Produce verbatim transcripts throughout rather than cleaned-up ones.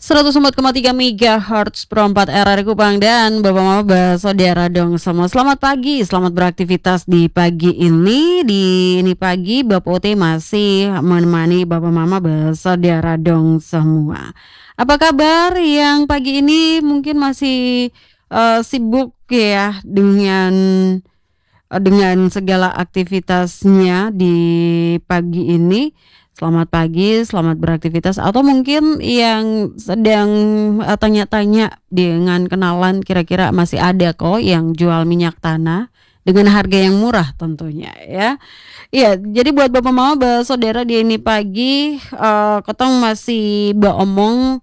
seratus empat koma tiga megahertz perempat R R I Kupang dan Bapak Mama Saudara dong semua. Selamat pagi, selamat beraktivitas di pagi ini. Di ini pagi Bapak Ote masih menemani Bapak Mama Saudara dong semua. Apa kabar yang pagi ini mungkin masih uh, sibuk ya dengan dengan segala aktivitasnya di pagi ini. Selamat pagi, selamat beraktivitas. Atau mungkin yang sedang uh, tanya-tanya dengan kenalan, kira-kira masih ada kok yang jual minyak tanah dengan harga yang murah tentunya ya. Iya, jadi buat Bapak Mama Saudara di ini pagi, uh, ketong masih beromong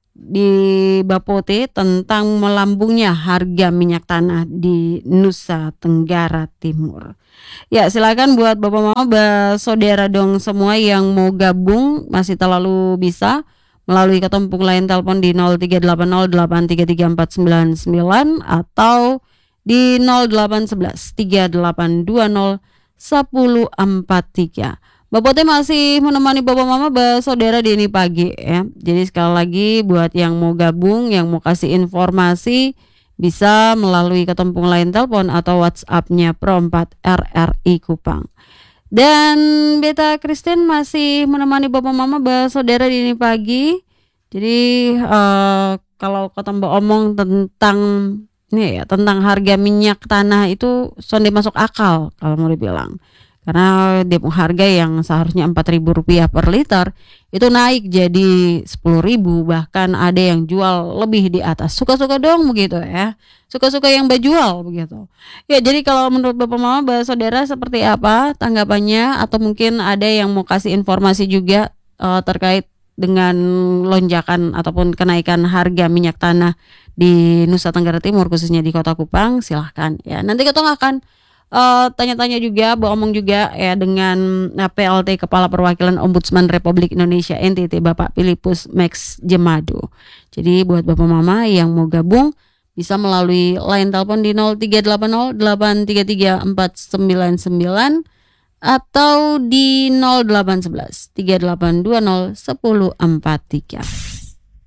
di Bapote tentang melambungnya harga minyak tanah di Nusa Tenggara Timur. Ya, silakan buat Bapak Mama Saudara dong semua yang mau gabung masih terlalu bisa melalui ketempung lain telepon di nol tiga delapan nol delapan tiga tiga empat sembilan sembilan atau di nol delapan satu satu tiga delapan dua nol satu empat tiga. Bapak Teh masih menemani Bapak Mama Saudara di ini pagi ya. Jadi sekali lagi buat yang mau gabung, yang mau kasih informasi bisa melalui ketempung lain telepon atau WhatsApp-nya Pro empat R R I Kupang. Dan Beta Kristen masih menemani Bapak Mama Saudara di ini pagi. Jadi uh, kalau ketemu omong tentang nih ya, tentang harga minyak tanah itu sonde masuk akal kalau mau dibilang. Karena dia harga yang seharusnya empat ribu rupiah per liter itu naik jadi sepuluh ribu, bahkan ada yang jual lebih di atas. Suka-suka dong begitu ya. Suka-suka yang berjual begitu. Ya, jadi kalau menurut Bapak Mama Saudara seperti apa tanggapannya, atau mungkin ada yang mau kasih informasi juga uh, terkait dengan lonjakan ataupun kenaikan harga minyak tanah di Nusa Tenggara Timur khususnya di Kota Kupang, silahkan ya. Nanti kita akan Uh, tanya-tanya juga, beromong juga ya dengan uh, P L T Kepala Perwakilan Ombudsman Republik Indonesia N T T Bapak Philippus Max Jemado. Jadi buat Bapak Mama yang mau gabung bisa melalui line telepon di nol tiga delapan nol delapan tiga tiga empat sembilan sembilan atau di nol delapan satu satu tiga delapan dua nol satu empat tiga.